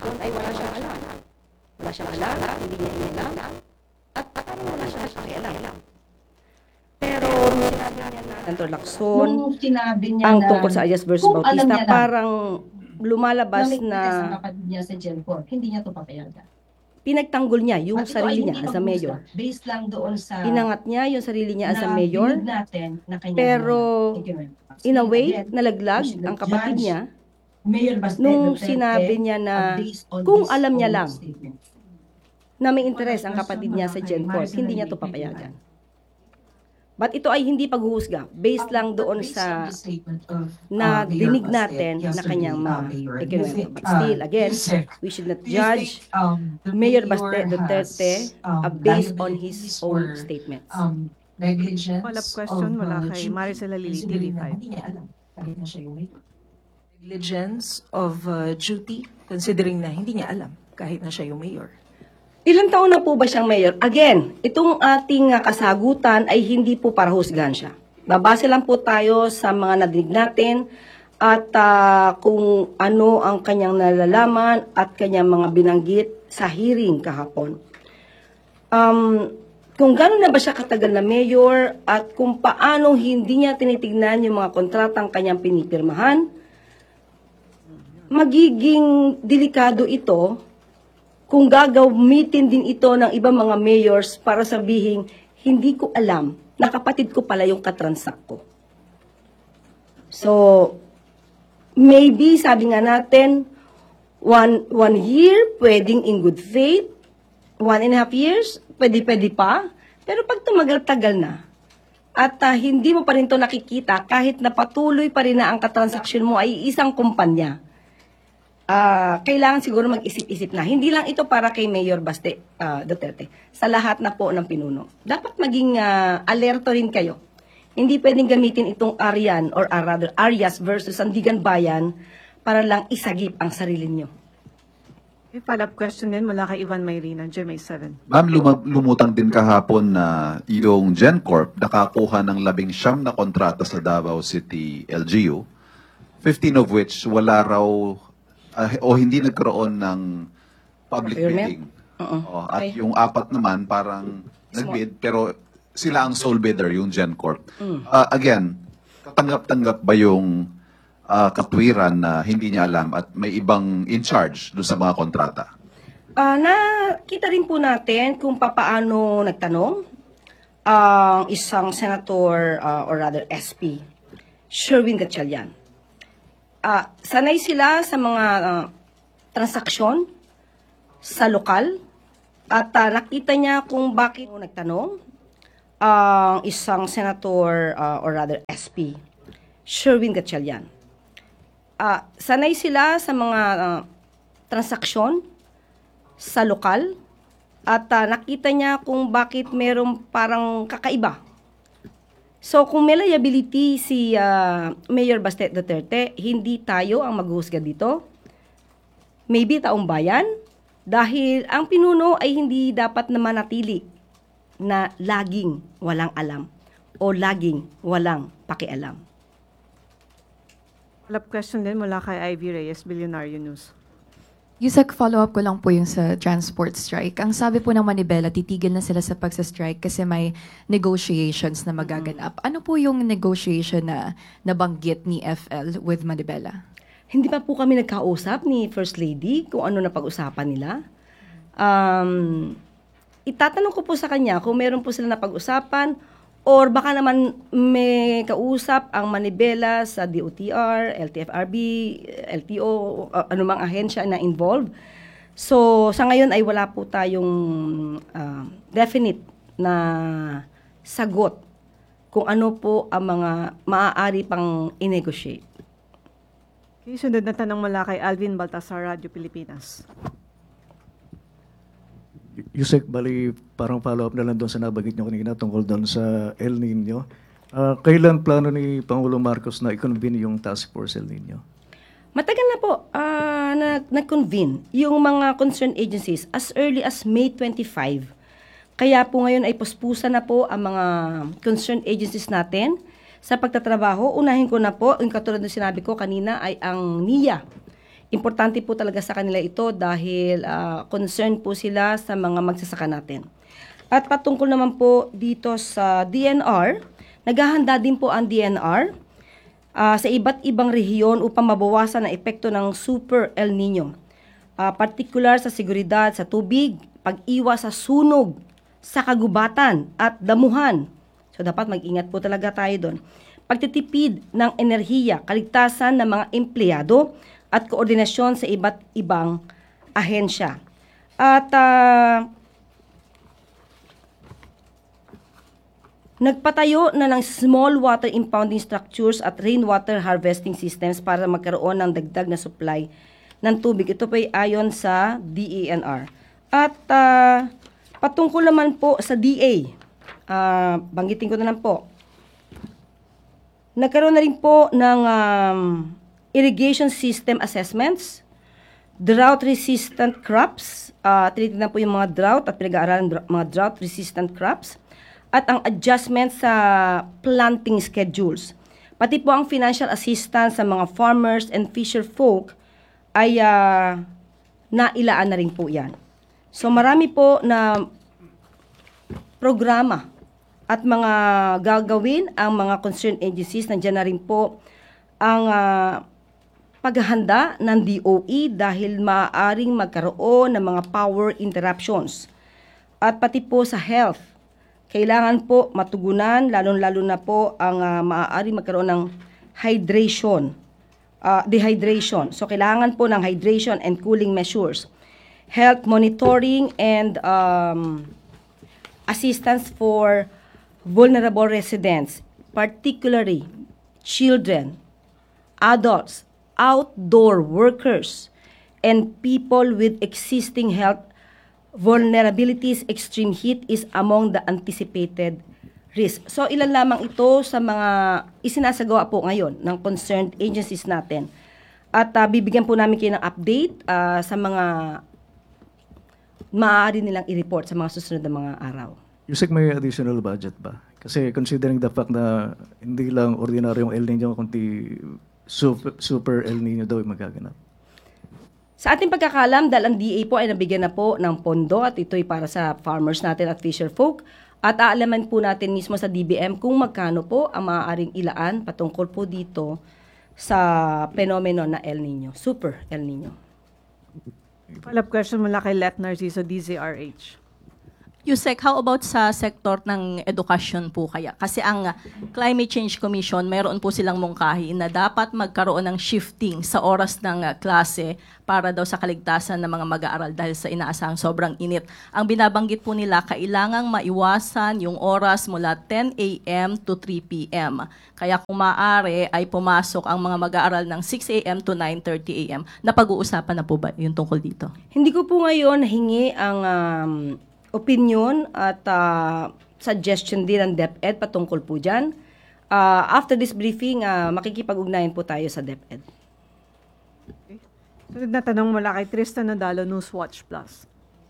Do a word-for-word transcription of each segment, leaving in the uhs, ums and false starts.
ngayon ay wala siyang alam. Wala siyang alam, hindi niya inalam, at parang wala siyang pakialam. Pero nung sinabi niya na Senator Lacson, Nung sinabi niya ang na, tungkol sa Arias versus kung alam Bautista, niya na, parang na lumalabas may na interest ang kapatid niya sa Genco, hindi niya ito papayagan. pinagtanggol niya yung At ito ay sarili hindi niya as a paghuhusga, mayor. based lang doon sa Inangat niya yung sarili niya as a na mayor, dinig natin na kanyang pero mga ikinuwento. in a Still, way, again, nalaglag we should ang not kapatid judge niya Mayor Baste nung Duterte, sinabi niya uh, na based on kung his alam niya own lang statements. na may interes ang kapatid niya sa GenCorp, hindi niya to papayagan. But ito ay hindi paghuhusga, based lang doon sa na dinig natin na kanyang mga ikinuwento. But still, again, we should not judge Mayor Baste Duterte uh, based on his own statements. Um, negligence Follow-up question of, mula uh, kay duty, Maricel Alili, considering T V na five. hindi niya alam kahit na siya yung mayor. Negligence of uh, duty, considering na hindi niya alam kahit na siya yung mayor. Ilang taon na po ba siyang mayor? Again, itong ating uh, kasagutan ay hindi po para husgahan siya. Babase lang po tayo sa mga nadinig natin at uh, kung ano ang kanyang nalalaman at kanyang mga binanggit sa hearing kahapon. Um, kung gano'n na ba siya katagal na mayor at kung paano hindi niya tinitignan yung mga kontratang kanyang pinipirmahan, magiging delikado ito kung gagawin din ito ng ibang mga mayors para sabihin, hindi ko alam na kapatid ko pala yung katransak ko. So, maybe, sabi nga natin, one, one year, pwedeng in good faith, one and a half years, pwede-pwede pa, pero pag tumagal-tagal na, at uh, hindi mo pa rin ito nakikita, kahit na patuloy pa rin na ang katransaksyon mo ay isang kumpanya, Uh, kailangan siguro mag-isip-isip na. Hindi lang ito para kay Mayor Baste uh, Duterte. Sa lahat na po ng pinuno. Dapat maging uh, alerto rin kayo. Hindi pwedeng gamitin itong Arian or uh, rather Arias versus Sandigan Bayan para lang isagip ang sarili nyo. Okay, follow-up question din mula kay Ivan Mayrina, G M A seven. Ma'am, luma- lumutang din kahapon na yung GenCorp nakakuha ng labing siyam na kontrata sa Davao City L G U, fifteen of which wala raw uh, o hindi nagkaroon ng public bidding. Uh-uh. O, at Okay. yung apat naman parang nagbid pero sila ang sole bidder, yung GenCorp. Mm. Uh, again, katanggap-tanggap ba yung uh, katwiran na hindi niya alam at may ibang in charge doon sa mga kontrata? Uh, nakita rin po natin kung papaano nagtanong ang isang senator uh, or rather S P, Sherwin Gatchalian. Uh, sanay sila sa mga uh, transaksyon sa lokal at uh, nakita niya kung bakit nagtanong ang isang senator uh, or rather S P, Sherwin Gatchalian. Uh, sanay sila sa mga uh, transaksyon sa lokal at uh, nakita niya kung bakit merong parang kakaiba. So kung may liability si uh, Mayor Baste Duterte, hindi tayo ang maghuhusga dito. Maybe taong bayan, dahil ang pinuno ay hindi dapat na manatili na laging walang alam o laging walang pakialam. Follow-up question din mula kay Ivy Reyes, Billionaire News. Yusek, follow-up ko lang po yung sa transport strike. Ang sabi po ng Manibela, titigil na sila sa pagsa-strike kasi may negotiations na magaganap. Ano po yung negotiation na nabanggit ni F L with Manibela? Hindi pa po kami nagkausap ni First Lady kung ano na pag-usapan nila. Um, itatanong ko po sa kanya kung meron po sila na pag-usapan or baka naman may kausap ang Manibela sa D O T R, L T F R B, L T O, uh, anumang ahensya na involved. So, sa ngayon ay wala po tayong uh, definite na sagot kung ano po ang mga maaari pang i-negotiate. Okay, sunod na tanong mula kay Alvin Baltasar, Radio Pilipinas. Yusek, bali parang follow-up na lang doon sa nabanggit nyo kanina tungkol doon sa El Nino. Uh, kailan plano ni Pangulong Marcos na i-convene yung task force El Nino? Matagal na po uh, na, na-convene yung mga concerned agencies as early as May twenty-fifth. Kaya po ngayon ay puspusa na po ang mga concerned agencies natin sa pagtatrabaho. Unahin ko na po, yung katulad na sinabi ko kanina, ay ang N I A, Importante po talaga sa kanila ito dahil ah, concerned po sila sa mga magsasaka natin. At patungkol naman po dito sa D N R, naghahanda din po ang D N R ah, sa iba't ibang rehiyon upang mabawasan ang epekto ng Super El Nino. Ah, particular sa seguridad sa tubig, pag-iwas sa sunog, sa kagubatan at damuhan. So dapat mag-ingat po talaga tayo doon. Pagtitipid ng enerhiya, kaligtasan ng mga empleyado at koordinasyon sa iba't ibang ahensya. At ah, nagpatayo na ng small water impounding structures at rainwater harvesting systems para magkaroon ng dagdag na supply ng tubig. Ito po ay ayon sa D E N R. At ah, patungkol naman po sa D A, ah, banggitin ko na lang po, nagkaroon na rin po ng um, irrigation system assessments, drought-resistant crops, uh, tinitignan po yung mga drought at pinag-aaralan dr- mga drought-resistant crops, at ang adjustment sa planting schedules. Pati po ang financial assistance sa mga farmers and fisher folk ay uh, nailaan na rin po yan. So marami po na programa at mga gagawin ang mga concerned agencies. Nandiyan na rin po ang uh, paghahanda ng D O E dahil maaaring magkaroon ng mga power interruptions. At pati po sa health, kailangan po matugunan, lalong-lalo na po ang uh, maaaring magkaroon ng hydration, uh, dehydration. So kailangan po ng hydration and cooling measures, health monitoring and um, assistance for vulnerable residents, particularly children, adults, outdoor workers, and people with existing health vulnerabilities. Extreme heat is among the anticipated risk. So ilan lamang ito sa mga isinasagawa po ngayon ng concerned agencies natin. At uh, bibigyan po namin kayo ng update uh, sa mga maaari nilang i-report sa mga susunod na mga araw. Yusek, may additional budget ba? Kasi considering the fact na hindi lang ordinaryong El Nino, kundi super, super El Nino daw yung magaganap. Sa ating pagkakalam, dahil ang D A po ay nabigyan na po ng pondo at ito'y para sa farmers natin at fisher folk, at aalaman po natin mismo sa D B M kung magkano po ang maaaring ilaan patungkol po dito sa fenomeno na El Nino, Super El Nino. Follow-up question mula kay Let Narciso, D Z R H. Yusek, how about sa sektor ng edukasyon po kaya? Kasi ang uh, Climate Change Commission, mayroon po silang mungkahi na dapat magkaroon ng shifting sa oras ng uh, klase para daw sa kaligtasan ng mga mag-aaral dahil sa inaasahang sobrang init. Ang binabanggit po nila, kailangang maiwasan yung oras mula ten a m to three p m Kaya kung maaari ay pumasok ang mga mag-aaral ng six a m to nine thirty a m Napag-uusapan na po ba yung tungkol dito? Hindi ko po ngayon hingi ang um, opinion at uh, suggestion din ng DepEd patungkol po dyan. Uh, after this briefing, uh, makikipag-ugnayan po tayo sa DepEd. Sunod na tanong mula kay Tristan Nadalo, Newswatch Plus.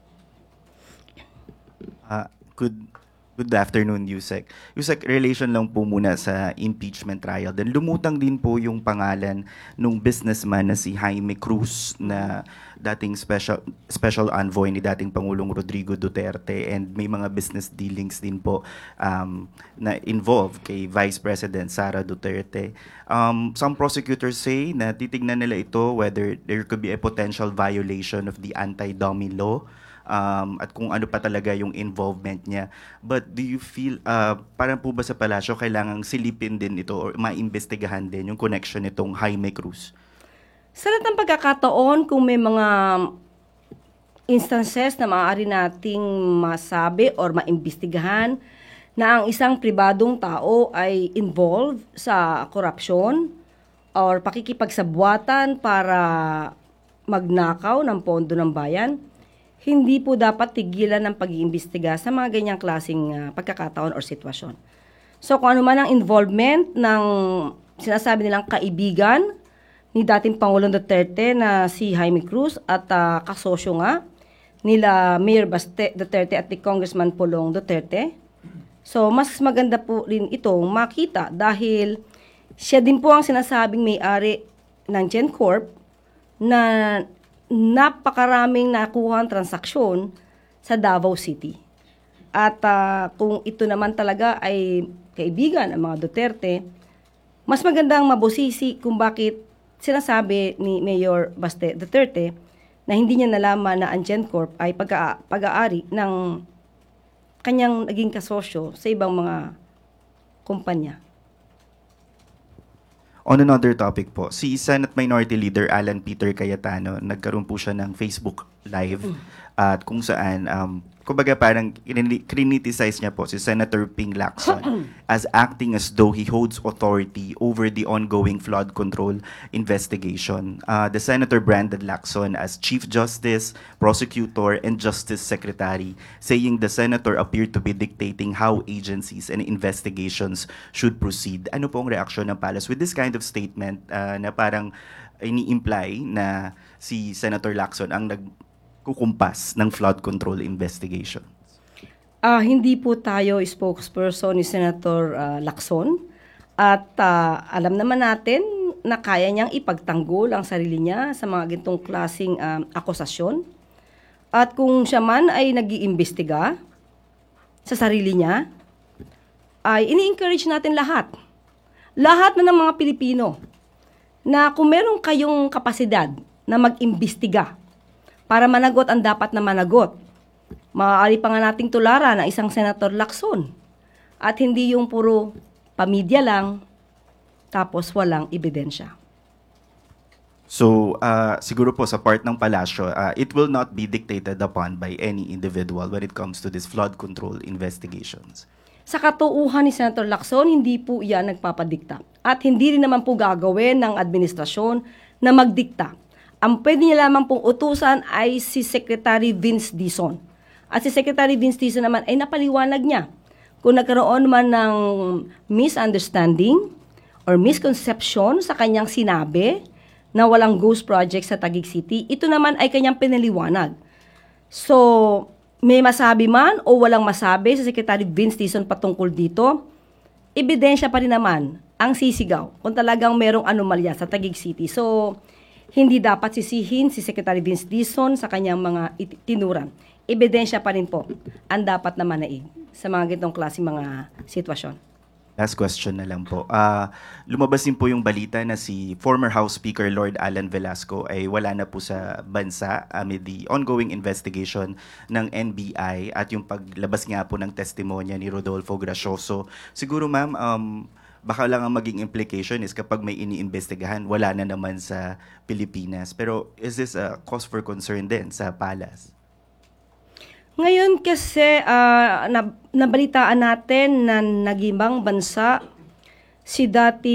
Ah, good good afternoon, Yusek. Yusek, relation lang po muna sa impeachment trial. Then lumutang din po yung pangalan nung businessman na si Jaime Cruz na dating special special envoy ni dating Pangulong Rodrigo Duterte, and may mga business dealings din po um, na involved kay Vice President Sara Duterte. Um, some prosecutors say na titignan nila ito whether there could be a potential violation of the anti-dummy law. Um, at kung ano pa talaga yung involvement niya. But do you feel, uh, parang po ba sa palasyo, kailangang silipin din ito or maimbestigahan din yung connection nitong Jaime Cruz? Sa lahat ng pagkakataon, kung may mga instances na maaari nating masabi or maimbestigahan na ang isang pribadong tao ay involved sa korupsyon or pakikipagsabwatan para magnakaw ng pondo ng bayan, hindi po dapat tigilan ng pag-iimbestiga sa mga ganyang klaseng uh, pagkakataon or sitwasyon. So kung ano man ang involvement ng sinasabi nilang kaibigan ni dating Pangulong Duterte na si Jaime Cruz at uh, kasosyo nga nila Mayor Baste Duterte at ni Congressman Pulong Duterte, so mas maganda po rin itong makita dahil siya din po ang sinasabing may-ari ng GenCorp na napakaraming nakuha ang transaksyon sa Davao City. At ah, kung ito naman talaga ay kaibigan ang mga Duterte, mas magandang mabusisi kung bakit sinasabi ni Mayor Baste Duterte na hindi niya nalaman na ang GenCorp ay pag- pag-aari ng kanyang naging kasosyo sa ibang mga kumpanya. On another topic po, si Senate Minority Leader Alan Peter Cayetano, nagkaroon po siya ng Facebook Live at kung saan, um, kumbaga parang krini- criticize niya po si Senator Ping Lacson as acting as though he holds authority over the ongoing flood control investigation. Uh, the Senator branded Lacson as Chief Justice, Prosecutor, and Justice Secretary, saying the Senator appeared to be dictating how agencies and investigations should proceed. Ano po ang reaksyon ng Palace with this kind of statement uh, na parang ini-imply na si Senator Lacson ang nagkukumpas ng flood control investigation? Ah, hindi po tayo spokesperson ni Senator ah, Lacson at ah, alam naman natin na kaya niyang ipagtanggol ang sarili niya sa mga gintong klaseng ah, akusasyon. At kung siya man ay nag-iimbestiga sa sarili niya, ay ini-encourage natin lahat. Lahat na ng mga Pilipino na kung meron kayong kapasidad na mag-imbestiga para managot ang dapat na managot, maaari pa nga nating tularan ang isang Senator Lacson. At hindi yung puro pamidya lang, tapos walang ebidensya. So, uh, siguro po sa part ng palasyo, uh, it will not be dictated upon by any individual when it comes to this flood control investigations. Sa katuuhan ni Senator Lacson, hindi po iyan nagpapadikta. At hindi rin naman po gagawin ng administrasyon na magdikta. Ang pwede niya lamang pong utusan ay si Secretary Vince Dizon. At si Secretary Vince Dizon naman ay napaliwanag niya. Kung nagkaroon man ng misunderstanding or misconception sa kanyang sinabi na walang ghost project sa Taguig City, ito naman ay kanyang pinaliwanag. So, may masabi man o walang masabi sa Secretary Vince Dizon patungkol dito, ebidensya pa rin naman ang sisigaw kung talagang merong anomalya sa Taguig City. So, hindi dapat sisihin si Secretary Vince Dizon sa kanyang mga iti- tinuran. Ebidensya pa rin po ang dapat na manaig sa mga gitong klase mga sitwasyon. Last question na lang po. Uh, lumabas din po yung balita na si former House Speaker Lord Alan Velasco ay wala na po sa bansa amid the ongoing investigation ng N B I at yung paglabas nga po ng testimonya ni Rodolfo Gracioso. Siguro ma'am, um, baka lang ang maging implication is kapag may iniimbestigahan, wala na naman sa Pilipinas. Pero is this a cause for concern din sa Palace? Ngayon kasi ah, na, nabalitaan natin na nag-ibang bansa si dati